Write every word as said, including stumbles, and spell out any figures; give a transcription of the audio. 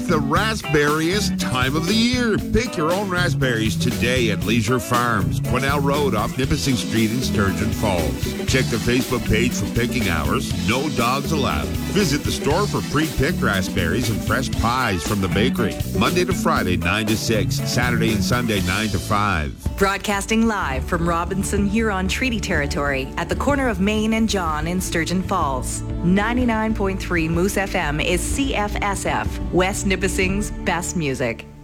the raspberriest time of the year. Pick your own raspberries today at Leisure Farms, Quesnel Road off Nipissing Street in Sturgeon Falls. Check the Facebook page for picking hours. No dogs allowed. Visit the store for pre-picked raspberries and fresh pies from the bakery. Monday to Friday, nine to six. Saturday and Sunday, nine to five. Broadcasting live from Robinson Huron Treaty Territory at the corner of Main and John in Sturgeon Falls. ninety-nine point three Moose F M is C F S F, West Nipissing's best music.